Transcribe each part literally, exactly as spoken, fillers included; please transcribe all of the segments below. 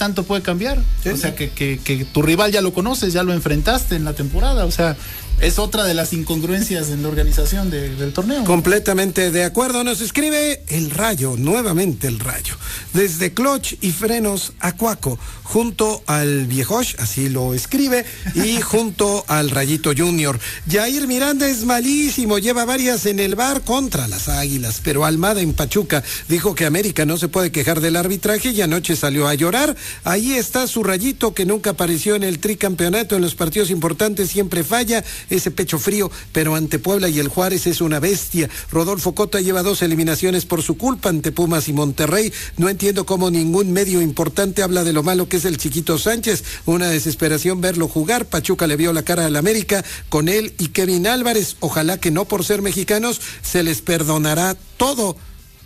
tanto puede cambiar? Sí, o sea, sí. que, que, que tu rival ya lo conoces, ya lo enfrentaste en la temporada, o sea, es otra de las incongruencias en la organización de, del torneo. Completamente de acuerdo. Nos escribe el Rayo, nuevamente el Rayo. Desde Clutch y Frenos Acuaco, junto al Viejosh, así lo escribe, y junto al Rayito Junior. Jair Miranda es malísimo, lleva varias en el bar contra las Águilas, pero Almada en Pachuca dijo que América no se puede quejar del arbitraje y anoche salió a llorar. Ahí está su Rayito, que nunca apareció en el tricampeonato, en los partidos importantes siempre falla, ese pecho frío, pero ante Puebla y el Juárez es una bestia. Rodolfo Cota lleva dos eliminaciones por su culpa ante Pumas y Monterrey. No entiendo cómo ningún medio importante habla de lo malo que es el Chiquito Sánchez. Una desesperación verlo jugar. Pachuca le vio la cara al América con él y Kevin Álvarez. Ojalá que no por ser mexicanos se les perdonará todo.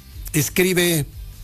Escribe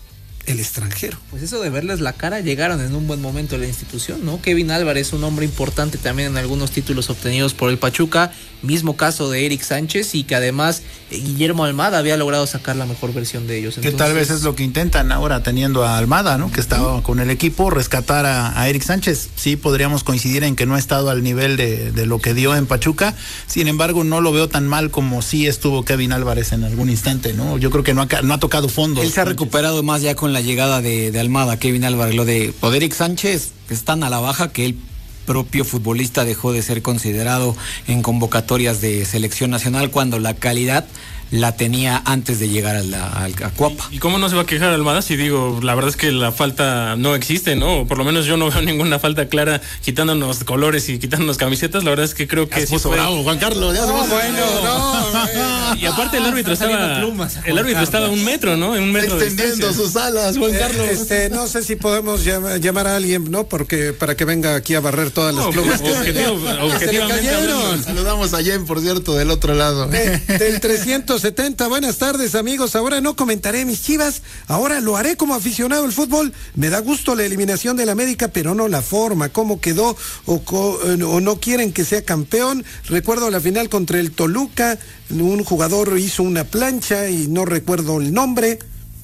el extranjero. Pues eso de verles la cara, llegaron en un buen momento a la institución, ¿no? Kevin Álvarez, un hombre importante también en algunos títulos obtenidos por el Pachuca, mismo caso de Eric Sánchez, y que además eh, Guillermo Almada había logrado sacar la mejor versión de ellos. Entonces, que tal vez es lo que intentan ahora teniendo a Almada, ¿no? Que estaba con el equipo, rescatar a, a Eric Sánchez. Sí, podríamos coincidir en que no ha estado al nivel de, de lo que dio en Pachuca, sin embargo no lo veo tan mal como sí estuvo Kevin Álvarez en algún instante, ¿no? Yo creo que no ha, no ha tocado fondo. Él se ha recuperado más ya con la llegada de, de Almada, Kevin Álvarez. Lo de, lo de Eric Sánchez es tan a la baja que el propio futbolista dejó de ser considerado en convocatorias de selección nacional cuando la calidad la tenía antes de llegar a la a, a Cuapa. ¿Y cómo no se va a quejar Almada si digo, la verdad es que la falta no existe, ¿no? Por lo menos yo no veo ninguna falta clara quitándonos colores y quitándonos camisetas. La verdad es que creo que sí fue bravo, Juan Carlos. Ya no, bueno, no, no. Y aparte el árbitro estaba plumas, el árbitro Carlos. estaba a un metro, ¿no? En un metro extendiendo de sus alas, Juan Carlos. Este, no sé si podemos llamar, llamar a alguien, ¿no? Porque para que venga aquí a barrer todas las no, plumas. Objetivo, que objetivamente cayeron. Saludamos a Jen, por cierto, del otro lado. De, del trescientos setenta, buenas tardes, amigos. Ahora no comentaré mis Chivas, ahora lo haré como aficionado al fútbol. Me da gusto la eliminación del América, pero no la forma, cómo quedó o, co, o no quieren que sea campeón. Recuerdo la final contra el Toluca, un jugador hizo una plancha y no recuerdo el nombre.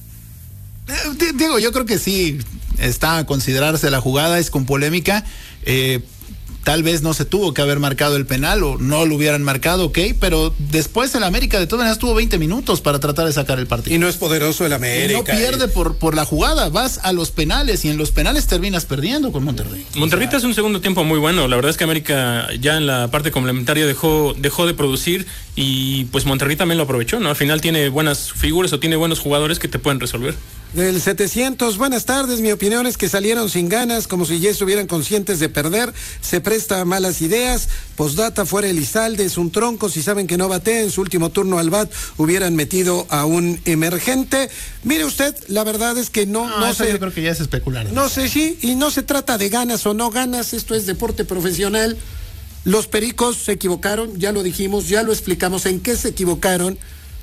Digo, yo creo que sí está a considerarse la jugada, es con polémica. Eh, Tal vez no se tuvo que haber marcado el penal o no lo hubieran marcado, ok, pero después el América de todas maneras tuvo veinte minutos para tratar de sacar el partido. Y no es poderoso el América. Y no pierde eh. por, por la jugada, vas a los penales y en los penales terminas perdiendo con Monterrey. Monterrey es un segundo tiempo muy bueno, la verdad es que América ya en la parte complementaria dejó, dejó de producir y pues Monterrey también lo aprovechó, ¿no? Al final tiene buenas figuras o tiene buenos jugadores que te pueden resolver. Del setecientos, buenas tardes, mi opinión es que salieron sin ganas, como si ya estuvieran conscientes de perder, se presta a malas ideas, postdata fuera Elizalde, es un tronco, si saben que no batea, en su último turno al bat hubieran metido a un emergente. Mire usted, la verdad es que no, no, no eso sé. Yo creo que ya es especular. No sé, sí, y no se trata de ganas o no ganas, esto es deporte profesional. Los Pericos se equivocaron, ya lo dijimos, ya lo explicamos en qué se equivocaron.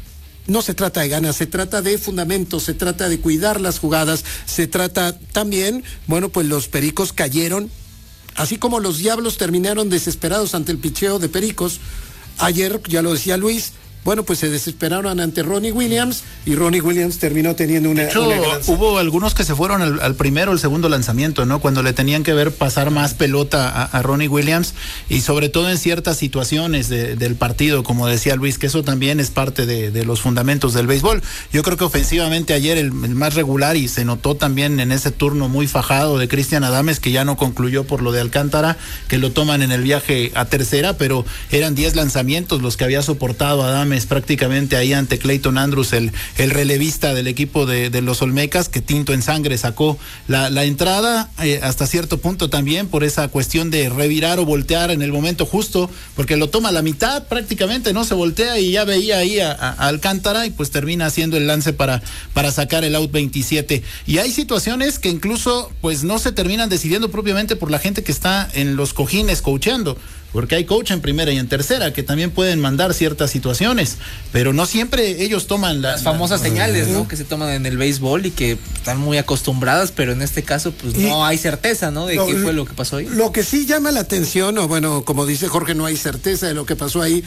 No se trata de ganas, se trata de fundamentos, se trata de cuidar las jugadas, se trata también, bueno, pues los Pericos cayeron, así como los Diablos terminaron desesperados ante el picheo de Pericos. Ayer, ya lo decía Luis, bueno, pues se desesperaron ante Ronnie Williams y Ronnie Williams terminó teniendo una... De hecho, una gran... hubo algunos que se fueron al, al primero o el segundo lanzamiento, ¿no? Cuando le tenían que ver pasar más pelota a, a Ronnie Williams y sobre todo en ciertas situaciones de, del partido, como decía Luis, que eso también es parte de, de los fundamentos del béisbol. Yo creo que ofensivamente ayer el, el más regular y se notó también en ese turno muy fajado de Cristian Adames, que ya no concluyó por lo de Alcántara, que lo toman en el viaje a tercera, pero eran diez lanzamientos los que había soportado Adames prácticamente ahí ante Clayton Andrews, el, el relevista del equipo de, de los Olmecas, que tinto en sangre sacó la, la entrada, eh, hasta cierto punto también por esa cuestión de revirar o voltear en el momento justo, porque lo toma a la mitad prácticamente, no se voltea y ya veía ahí a, a, a Alcántara y pues termina haciendo el lance para, para sacar el out veintisiete. Y hay situaciones que incluso pues no se terminan decidiendo propiamente por la gente que está en los cojines coacheando, porque hay coach en primera y en tercera que también pueden mandar ciertas situaciones, pero no siempre ellos toman la, las famosas la, señales, ¿no? Que se toman en el béisbol y que están muy acostumbradas, pero en este caso pues y no hay certeza, ¿no? De lo, qué fue lo que pasó ahí. Lo que sí llama la atención, o bueno, como dice Jorge, no hay certeza de lo que pasó ahí.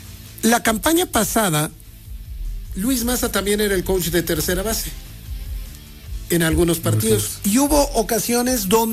La campaña pasada, Luis Maza también era el coach de tercera base en algunos partidos, y hubo ocasiones donde